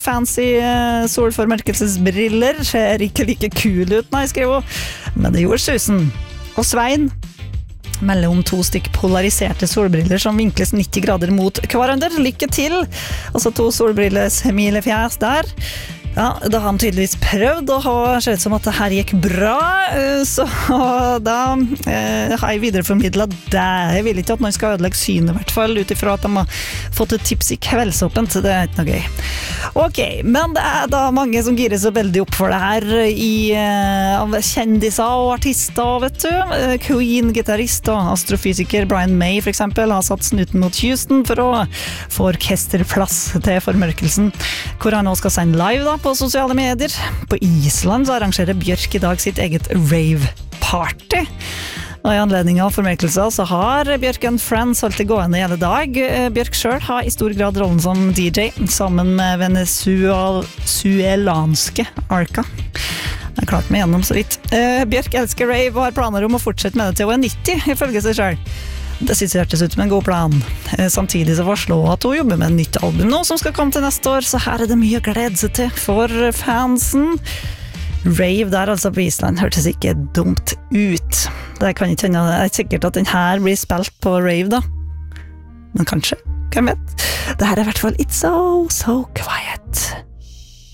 fancy solformørkelsesbriller ser ikke like kul ut, nei, skrev hun. Men det gjorde susen. Og Svein melder om 2 stykk polariserte solbriller som vinkles 90 grader mot hverandre. Lykke til! Altså 2 solbriller smilefjes der. Ja, da har han tydeligvis prøvd å se ut som at det her gikk bra, så da har jeg videreformidlet det. Jeg vil ikke at noen skal ødelegge synet, i hvert fall, utifra at de har fått et tips i kveldsåpent. Det er ikke noe gøy. Ok, men det er da mange som girer så veldig opp for det her av kjendiser og artister, vet du. Queen-gitarrist og astrofysiker Brian May, for eksempel, har satt snuten mot Houston for å få orkesterplass til formørkelsen, hvor han nå skal sende live da, på sosiale medier. På Island så arrangerer Bjørk i dag sitt eget rave-party. Og i anledning av formørkelser så har Bjørk and Friends holdt det gående hele dag. Bjørk selv har i stor grad rollen som DJ, sammen med venezuelanske Arca. Jeg har klart meg gjennom så vidt. Bjørk elsker rave og har planer om å fortsette med det til hun er 90, ifølge seg selv. Det synes jeg hørtes ut som en god plan. Samtidig så varsler hun at hun jobber med et nytt album nå som skal komme til neste år, så her er det mye å glede seg til for fansen. Rave der altså på Island hørtes ikke dumt ut. Det kan ikke hende, det er sikkert at den her blir spilt på rave da. Men kanskje, hvem vet? Det her er i hvert fall It's So Quiet.